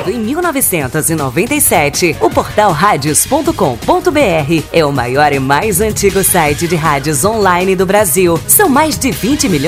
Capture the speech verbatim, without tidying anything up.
Criado em mil novecentos e noventa e sete, o portal radios ponto com ponto br é o maior e mais antigo site de rádios online do Brasil. São mais de vinte milhões